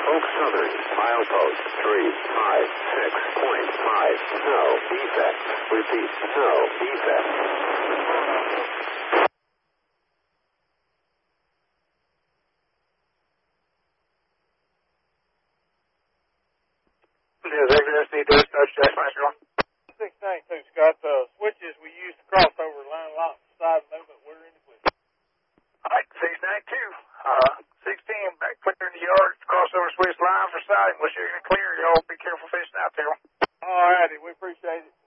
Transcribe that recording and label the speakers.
Speaker 1: Norfolk Southern, milepost 356.5. No defect. Repeat, no defect.
Speaker 2: Scott. 692, Scott. The switches we used to cross over line lock side movement, we're in the clear.
Speaker 3: All right, 692. 16, back put in the yard, crossover switch line for siding. Wish you're going to clear. Y'all be careful fishing out there.
Speaker 2: All righty, we appreciate it.